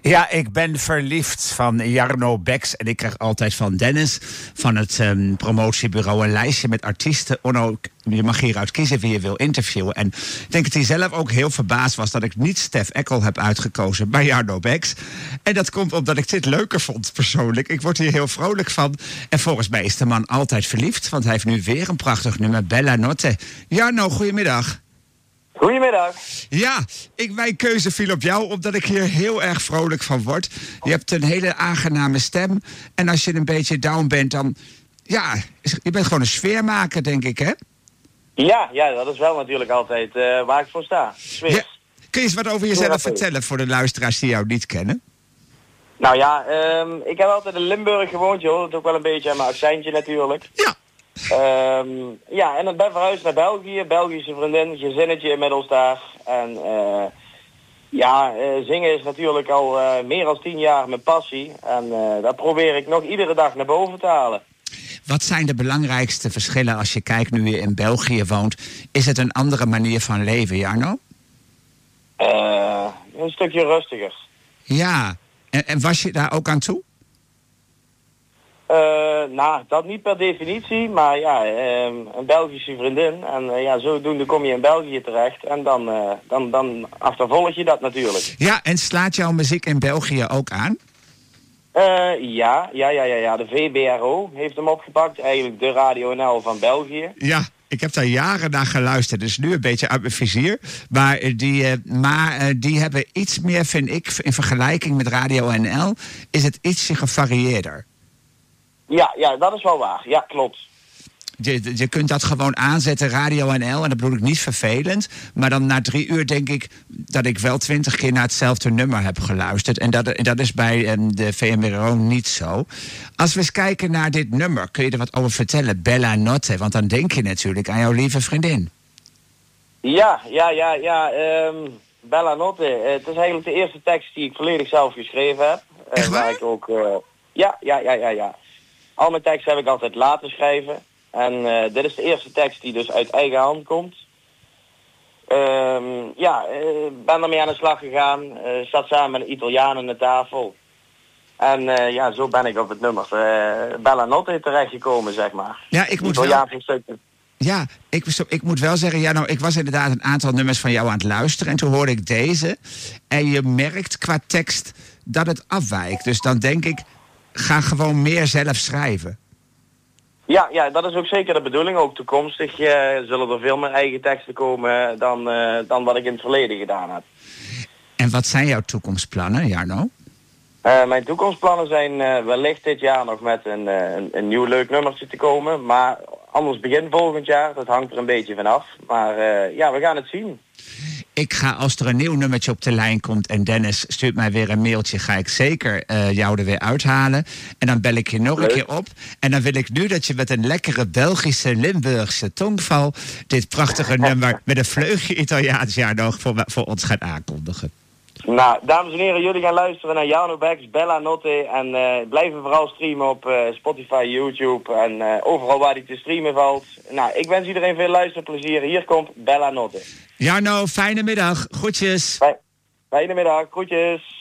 Ja, ik ben verliefd van Jarno Becks. En ik krijg altijd van Dennis van het promotiebureau een lijstje met artiesten. Onno, je mag hieruit kiezen wie je wil interviewen. En ik denk dat hij zelf ook heel verbaasd was dat ik niet Stef Eckel heb uitgekozen bij Jarno Becks. En dat komt omdat ik dit leuker vond persoonlijk. Ik word hier heel vrolijk van. En volgens mij is de man altijd verliefd, want hij heeft nu weer een prachtig nummer, Bella Notte. Jarno, goedemiddag. Goedemiddag. Ja, mijn keuze viel op jou, omdat ik hier heel erg vrolijk van word. Je hebt een hele aangename stem. En als je een beetje down bent, dan... Ja, je bent gewoon een sfeermaker, denk ik, hè? Ja, dat is wel natuurlijk altijd waar ik voor sta. Sfeer. Ja. Kun je eens wat over jezelf vertellen voor de luisteraars die jou niet kennen? Nou ja, ik heb altijd in Limburg gewoond, joh. Dat is ook wel een beetje aan mijn accentje natuurlijk. Ja. En dan ben verhuisd naar België. Belgische vriendin, gezinnetje inmiddels daar. En zingen is natuurlijk al meer dan 10 jaar mijn passie. En dat probeer ik nog iedere dag naar boven te halen. Wat zijn de belangrijkste verschillen als je kijkt nu je in België woont? Is het een andere manier van leven, Jarno? Een stukje rustiger. Ja, en was je daar ook aan toe? Dat niet per definitie, maar ja, een Belgische vriendin. En zodoende kom je in België terecht. En dan achtervolg je dat natuurlijk. Ja, en slaat jouw muziek in België ook aan? Ja. De VBRO heeft hem opgepakt. Eigenlijk de Radio NL van België. Ja, ik heb daar jaren naar geluisterd. Dus nu een beetje uit mijn vizier. Maar die hebben iets meer, vind ik, in vergelijking met Radio NL... is het ietsje gevarieerder. Ja, dat is wel waar. Ja, klopt. Je kunt dat gewoon aanzetten, Radio NL, en dat bedoel ik niet vervelend. Maar dan na 3 uur denk ik dat ik wel 20 keer naar hetzelfde nummer heb geluisterd. En dat is bij de VMRO niet zo. Als we eens kijken naar dit nummer, kun je er wat over vertellen? Bella Notte, want dan denk je natuurlijk aan jouw lieve vriendin. Ja. Bella Notte. Het is eigenlijk de eerste tekst die ik volledig zelf geschreven heb. Echt waar? Waar ik ook... Ja. Al mijn teksten heb ik altijd laten schrijven. En dit is de eerste tekst die dus uit eigen hand komt. Ben ermee aan de slag gegaan. Zat samen met een Italiaan aan de tafel. En zo ben ik op het nummer Bella Notte terechtgekomen, zeg maar. Ja, ik moet wel zeggen, ja, nou, ik was inderdaad een aantal nummers van jou aan het luisteren. En toen hoorde ik deze. En je merkt qua tekst dat het afwijkt. Dus dan denk ik, ga gewoon meer zelf schrijven. Ja, dat is ook zeker de bedoeling. Ook toekomstig zullen er veel meer eigen teksten komen dan wat ik in het verleden gedaan heb. En wat zijn jouw toekomstplannen, Jarno? Mijn toekomstplannen zijn wellicht dit jaar nog met een nieuw leuk nummertje te komen. Maar anders begin volgend jaar. Dat hangt er een beetje vanaf. Maar we gaan het zien. Ik ga, als er een nieuw nummertje op de lijn komt en Dennis stuurt mij weer een mailtje, ga ik zeker jou er weer uithalen. En dan bel ik je nog een keer op. En dan wil ik nu dat je met een lekkere Belgische, Limburgse tongval dit prachtige nummer met een vleugje Italiaans nog voor ons gaat aankondigen. Nou, dames en heren, jullie gaan luisteren naar Jarno Becks, Bella Notte. En blijven vooral streamen op Spotify, YouTube en overal waar die te streamen valt. Nou, ik wens iedereen veel luisterplezier. Hier komt Bella Notte. Jarno, fijne middag. Groetjes. Fijne middag. Groetjes.